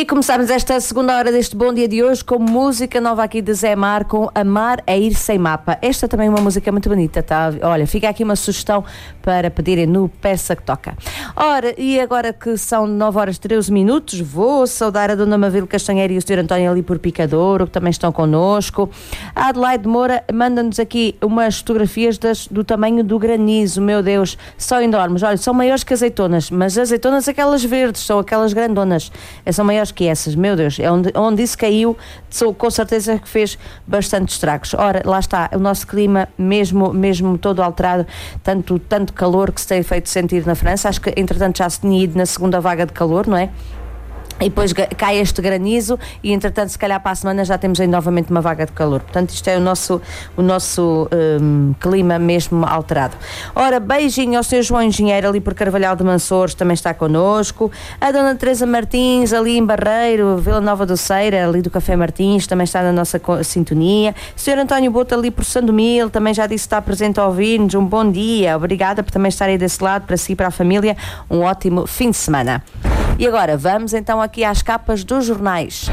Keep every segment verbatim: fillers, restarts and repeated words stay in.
E começamos esta segunda hora deste Bom Dia de hoje com música nova aqui de Zé Mar, com Amar é Ir Sem Mapa. Esta também é uma música muito bonita, tá? Olha, fica aqui uma sugestão para pedirem no Peça que Toca. Ora, e agora que são nove horas e treze minutos, vou saudar a Dona Mavil Castanheira e o senhor António ali por Picadouro, que também estão connosco. A Adelaide Moura manda-nos aqui umas fotografias das, do tamanho do granizo, meu Deus, são enormes. Olha, são maiores que azeitonas, mas azeitonas aquelas verdes, são aquelas grandonas, são maiores que essas, meu Deus, é onde, onde isso caiu, com certeza que fez bastante estragos. Ora, lá está, o nosso clima mesmo, mesmo todo alterado, tanto, tanto calor que se tem feito sentir na França. Acho que entretanto já se tinha ido na segunda vaga de calor, não é? E depois cai este granizo e entretanto se calhar para a semana já temos aí novamente uma vaga de calor. Portanto isto é o nosso, o nosso um, clima mesmo alterado. Ora, beijinho ao senhor João Engenheiro ali por Carvalhal de Mansores, também está connosco. A dona Teresa Martins ali em Barreiro, Vila Nova do Ceira, ali do Café Martins, também está na nossa sintonia. O senhor António Boto ali por Sandomil, também já disse que está presente a ouvir-nos. Um bom dia, obrigada por também estar aí desse lado, para si e para a família, um ótimo fim de semana. E agora vamos então aqui às capas dos jornais.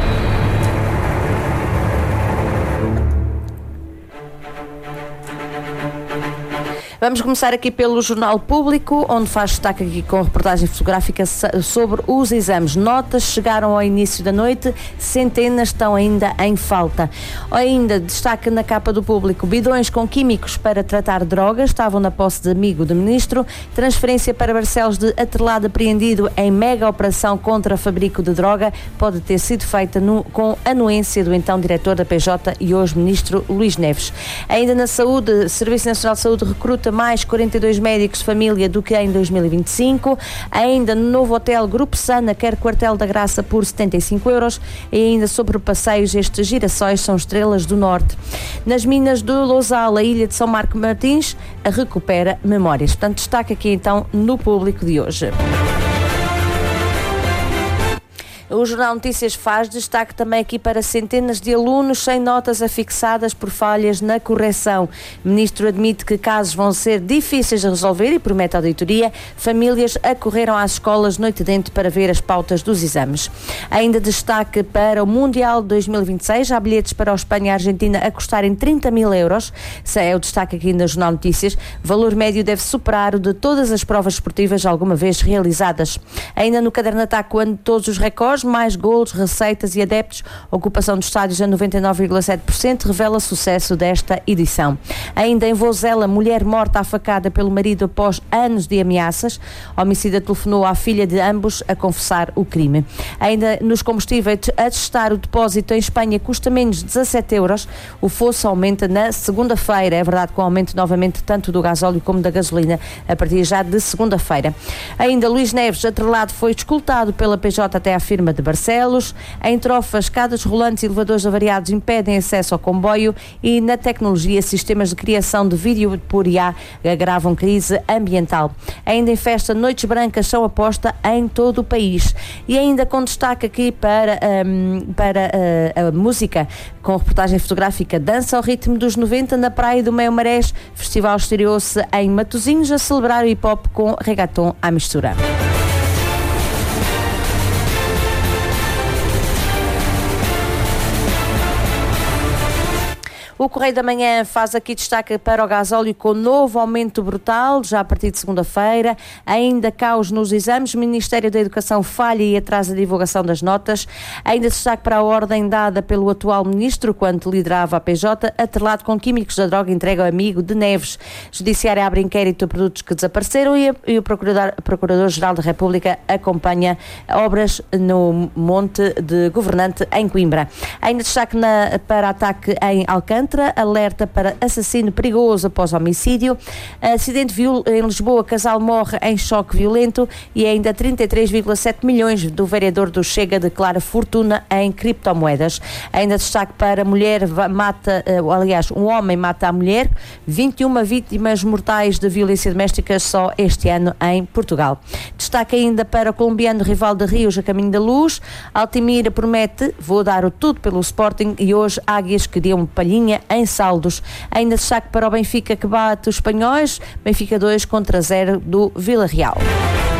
Vamos começar aqui pelo Jornal Público, onde faz destaque aqui com reportagem fotográfica sobre os exames. Notas chegaram ao início da noite, centenas estão ainda em falta. Ainda destaque na capa do Público: bidões com químicos para tratar drogas estavam na posse de amigo do ministro. Transferência para Barcelos de atrelado apreendido em mega operação contra fabrico de droga pode ter sido feita no, com anuência do então diretor da P J e hoje ministro Luís Neves. Ainda na saúde, Serviço Nacional de Saúde recruta mais quarenta e dois médicos de família do que em dois mil e vinte e cinco. Ainda no novo hotel, Grupo Sana quer Quartel da Graça por setenta e cinco euros. E ainda sobre passeios, estes girassóis são estrelas do norte. Nas minas do Lousal, a ilha de São Marco Martins recupera memórias. Portanto, destaque aqui então no Público de hoje. O Jornal Notícias faz destaque também aqui para centenas de alunos sem notas afixadas por falhas na correção. O ministro admite que casos vão ser difíceis de resolver e promete auditoria. Famílias acorreram às escolas noite dentro para ver as pautas dos exames. Ainda destaque para o Mundial de dois mil e vinte e seis. Há bilhetes para a Espanha e a Argentina a custarem trinta mil euros. Esse é o destaque aqui no Jornal Notícias. O valor médio deve superar o de todas as provas esportivas alguma vez realizadas. Ainda no Caderno Ataque, quando todos os recordes, mais golos, receitas e adeptos, ocupação dos estádios a noventa e nove vírgula sete por cento, revela sucesso desta edição. Ainda em Vozela, mulher morta à facada pelo marido após anos de ameaças. O homicida telefonou à filha de ambos a confessar o crime. Ainda nos combustíveis, a testar o depósito em Espanha custa menos dezassete euros. O fosso aumenta na segunda-feira. É verdade que o aumento novamente tanto do gasóleo como da gasolina a partir já de segunda-feira. Ainda Luís Neves, atrelado, foi escoltado pela P J até à firma de Barcelos. Em Trofas, escadas rolantes e elevadores avariados impedem acesso ao comboio. E na tecnologia, sistemas de criação de vídeo por I A agravam crise ambiental. Ainda em festa, noites brancas são aposta em todo o país. E ainda com destaque aqui para, um, para uh, a música, com reportagem fotográfica, dança ao ritmo dos noventa na praia do Meio Marés. O festival estreou-se em Matosinhos a celebrar o hip-hop com reggaeton à mistura. O Correio da Manhã faz aqui destaque para o gasóleo com novo aumento brutal, já a partir de segunda-feira. Ainda caos nos exames, o Ministério da Educação falha e atrasa a divulgação das notas. Ainda destaque para a ordem dada pelo atual ministro, quando liderava a P J, atrelado com químicos da droga entregue ao amigo de Neves. Judiciário abre inquérito a produtos que desapareceram e, a, e o Procurador, Procurador-Geral da República acompanha obras no Monte de Governante em Coimbra. Ainda destaque na, para ataque em Alcântara. Alerta para assassino perigoso após homicídio. Acidente viol... em Lisboa, casal morre em choque violento. E ainda trinta e três vírgula sete milhões do vereador do Chega declara fortuna em criptomoedas. Ainda destaque para mulher mata, aliás, um homem mata a mulher. vinte e uma vítimas mortais de violência doméstica só este ano em Portugal. Destaque ainda para o colombiano rival de Rios a caminho da luz. Altimira promete: vou dar o tudo pelo Sporting, e hoje Águias que deu um palhinha em saldos. Ainda destaque para o Benfica que bate os espanhóis. Benfica dois contra zero do Vila Real.